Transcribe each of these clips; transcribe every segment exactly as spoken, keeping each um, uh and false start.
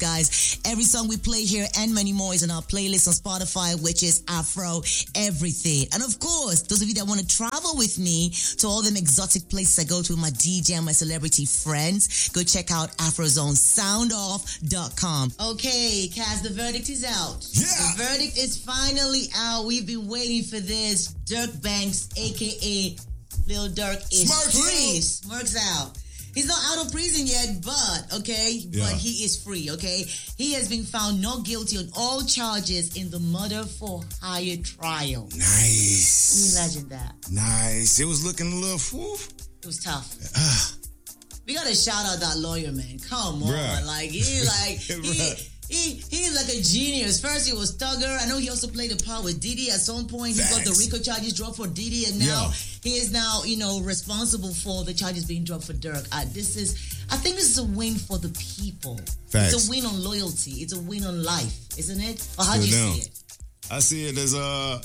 guys. Every song we play here and many more is on our playlist on Spotify, which is Afro Everything. And of course, those of you that want to travel with me to all them exotic places I go to with my D J and my celebrity friends, go check out afrozone sound off dot com. Okay, Kaz, the verdict is out. Yeah. The verdict is finally out. We've been waiting for this. Dirk Banks, a k a. Lil Durk, is Smirk free. out. Smirks out. He's not out of prison yet, but, okay, Yeah. but he is free, okay? He has been found not guilty on all charges in the murder for hire trial. Can you Nice. imagine that? Nice. It was looking a little fool. It was tough. Ah, We gotta shout out that lawyer, man. Come on. Bruh. Like, he, like, he, Bruh. he, he's like a genius. First, he was Thugger. I know he also played a part with Diddy at some point. He got the Facts. RICO charges dropped for Diddy, and now Yeah. he is now, you know, responsible for the charges being dropped for Dirk. Uh, this is, I think this is a win for the people. Facts. It's a win on loyalty. It's a win on life, isn't it? Or how do you Still down. see it? I see it as uh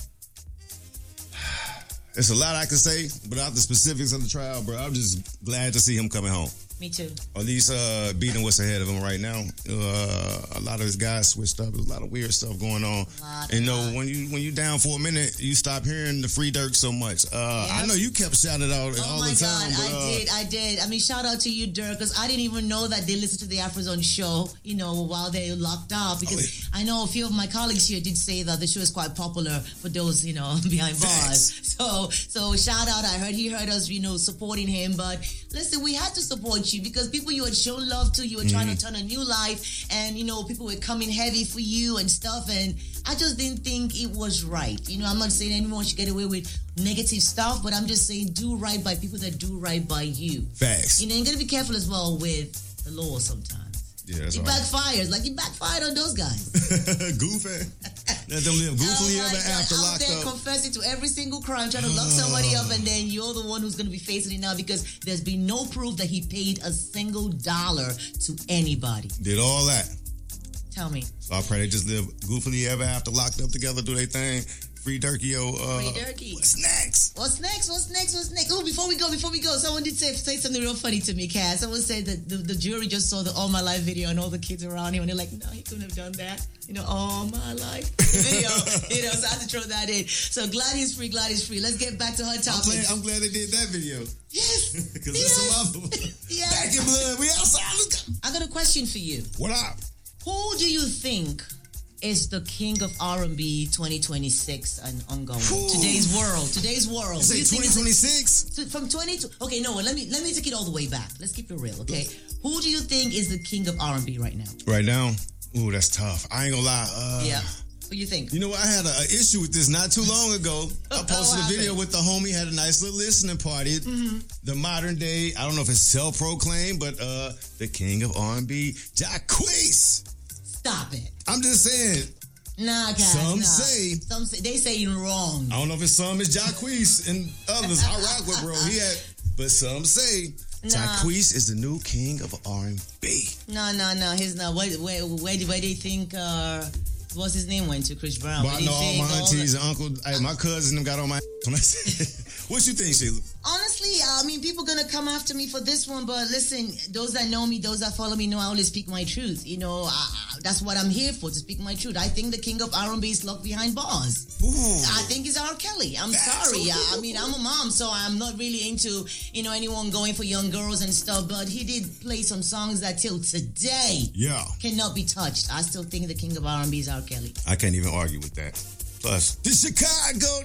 it's a lot I can say, but without the specifics of the trial, bro, I'm just glad to see him coming home. Me too. Or at least uh, beating what's ahead of him right now. Uh, a lot of his guys switched up. There's a lot of weird stuff going on. Lot, and you know, lot. when you when you down for a minute, you stop hearing the Free Dirk so much. Uh, Yeah. I know you kept shouting out Oh all my the God, time. but, I uh, did, I did. I mean, shout out to you, Dirk, because I didn't even know that they listened to the Afrozone show, you know, while they were locked up. Because Oh, I know a few of my colleagues here did say that the show is quite popular for those, you know, behind bars. So, so shout out. I heard he heard us, you know, supporting him. But listen, we had to support you because people you had shown love to, you were trying to turn a new life, and you know, people were coming heavy for you and stuff. And I just didn't think it was right. You know, I'm not saying anyone should get away with negative stuff, but I'm just saying do right by people that do right by you. Facts. You know, you gotta be careful as well with the law sometimes. Yeah, that's It right. backfires, like it backfired on those guys. Goofy. Let them live goofily Oh my ever God, after out locked there up. confessing to every single crime, trying to lock somebody up, and then you're the one who's going to be facing it now because there's been no proof that he paid a single dollar to anybody. Did all that. Tell me. So I pray they just live goofily ever after locked up together, do their thing. Free Durkio. Uh, Free Durky. What's next? What's next? What's next? What's next? Oh, before we go, before we go, someone did say, say something real funny to me, Cass. Someone said that the, the jury just saw the All My Life video and all the kids around him, and they're like, no, he couldn't have done that. You know, All My Life video. You know, so I had to throw that in. So glad he's free, glad he's free. Let's get back to her I'm topic. glad, I'm glad they did that video. Yes. Because yes. there's some other Yes. Back in blood. We outside. Let's go. I got a question for you. What up? Who do you think is the king of R and B twenty twenty-six and ongoing? Ooh. Today's world. Today's world. You Who do say you think is twenty the- twenty-six? So from twenty to okay, no, let me let me take it all the way back. Let's keep it real, okay? Who do you think is the king of R and B right now? Right now? Ooh, that's tough. I ain't gonna lie. Uh, Yeah. Who do you think? You know what? I had an issue with this not too long ago. I posted What a video happened? with the homie, had a nice little listening party. Mm-hmm. The modern day, I don't know if it's self-proclaimed, but uh, the king of R and B, Jacquees. Stop it. I'm just saying. Nah, guys. Some nah. say- Some say they say you're wrong. I don't know if it's some is Jacquees and others. I rock with bro. He had, but some say Nah. Jacquees is the new king of R and B. No, no, no. He's not. Where, where, where, where do you think? Uh, what's his name went to? Chris Brown. But Where I do you know all think my all aunties the- and uncle, hey, my cousins them got on my when I said, what you think, Sheila? Honestly, I mean, people gonna come after me for this one, but listen, those that know me, those that follow me know I always speak my truth. You know, I, I, that's what I'm here for, to speak my truth. I think the king of R and B is locked behind bars. Ooh. I think it's R. Kelly. I'm That's sorry. so I, I cool. mean, I'm a mom, so I'm not really into, you know, anyone going for young girls and stuff, but he did play some songs that till today Yeah. cannot be touched. I still think the king of R and B is R. Kelly. I can't even argue with that. Plus, the Chicago.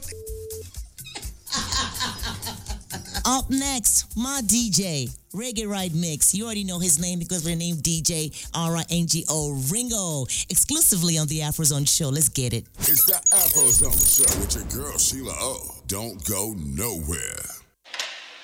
Up next, my D J, Reggae Ride Mix. You already know his name because of the name D J R I N G O, Ringo. Exclusively on the Afrozone Show. Let's get it. It's the Afrozone Show with your girl, Sheila O. Don't go nowhere.